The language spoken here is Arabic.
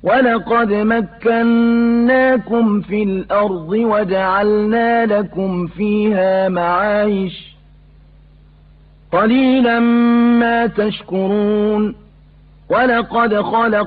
وَلَقَدْ مَكَّنَّاكُمْ فِي الْأَرْضِ وَجَعَلْنَا لَكُمْ فِيهَا مَعَايِشَ قَلِيلًا مَا تَشْكُرُونَ وَلَقَدْ